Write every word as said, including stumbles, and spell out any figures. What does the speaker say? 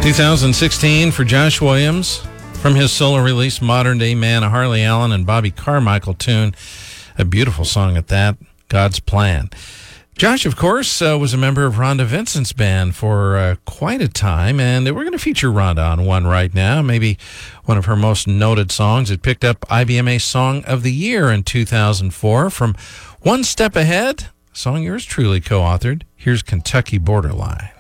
twenty sixteen for Josh Williams from his solo release, Modern Day Man, a Harley Allen and Bobby Carmichael tune. A beautiful song at that, God's Plan. Josh, of course, uh, was a member of Rhonda Vincent's band for uh, quite a time, and we're going to feature Rhonda on one right now, maybe one of her most noted songs. It picked up I B M A Song of the Year in two thousand four from One Step Ahead, a song yours truly co-authored. Here's Kentucky Borderline.